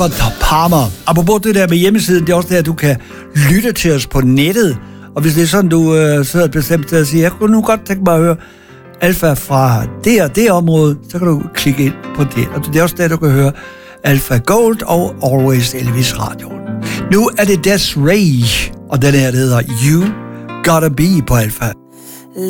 Palmer. Apropos det der med hjemmesiden, det er også der, du kan lytte til os på nettet. Og hvis det er sådan, du sidder et bestemt sted og siger, jeg kunne nu godt tænke mig at høre Alfa fra det og det område, så kan du klikke ind på det. Og det er også der, du kan høre Alfa Gold og Always Elvis radioen. Nu er det Des Ray, og den her, der hedder You Gotta Be på Alfa.